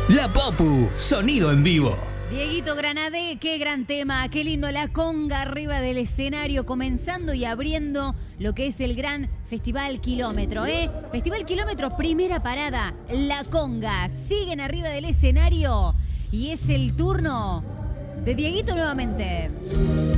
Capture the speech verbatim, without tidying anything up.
La Popu, sonido en vivo. Dieguito Granadé, qué gran tema, qué lindo la conga arriba del escenario, comenzando y abriendo lo que es el gran Festival Kilómetro, ¿eh? Festival Kilómetro, primera parada, la conga. Siguen arriba del escenario y es el turno de Dieguito nuevamente.